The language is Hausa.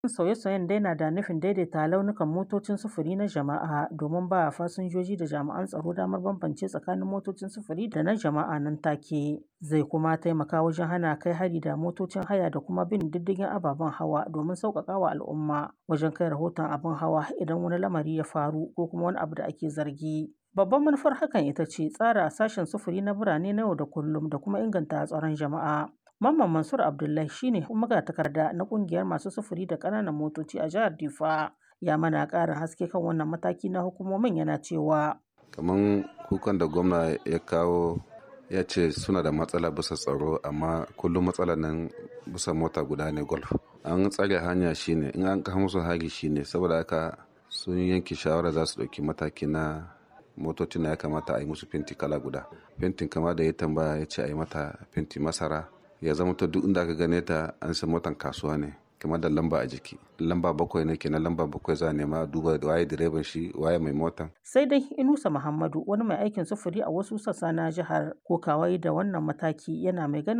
Sauye-sauyen dai na da nufin daidaita launukan motocin sufuri na jama'a domin ba fasinjoji da jami'an tsaro damar bambance tsakanin motocin sufuri da na jama'a nan take. Zai kuma taimaka wajen hana kai hari da motocin haya da kuma bin diddigin ababen hawa domin sauƙaƙa wa al'umma wajen kai rahoton abin hawa idan wani lamari ya faru ko kuma wani abu da ake zargi. Babban manufar hakan ita ce tsara sashen sufuri na birane na yau da kullum da kuma inganta tsaron jama'a. Mamman Mansur Abdullahi shine magatakarda na kungiyar masu sufuri da ƙananan motoci a jihar Difa. Ya mana ƙarin haske kan wannan mataki na hukumomin yana cewa. Kaman kukan da gwamna ya kawo ya ce suna da matsala bisa tsaro amma kullum matsalar nan bisa mota guda ne Golf. An tsare hanya shine in an kawo musu hari shine saboda haka sun yanke shawara za su ɗauki mataki na motocin ya kamata a yi musu fenti kala guda. Fentin kama da ya tambaya ya ce a yi mata fenti masara. Ya zama ta duk inda aka gane ta an san motan kasuwa ne kamar da lamba a jiki. Lamba 7 ne kenan lamba 7 za a nema duba waye direban shi waye mai motan. Sai dai Inusa Muhammadu wani mai aikin sufuri a wasu sassa na jihar kokawa da wannan mataki yana mai ganin